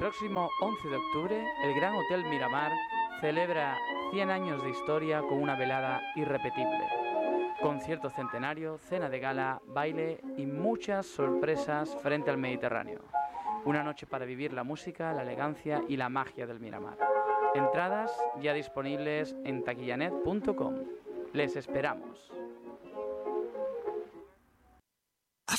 próximo 11 de octubre, el Gran Hotel Miramar celebra 100 años de historia con una velada irrepetible. Concierto centenario, cena de gala, baile y muchas sorpresas frente al Mediterráneo. Una noche para vivir la música, la elegancia y la magia del Miramar. Entradas ya disponibles en taquillanet.com. Les esperamos.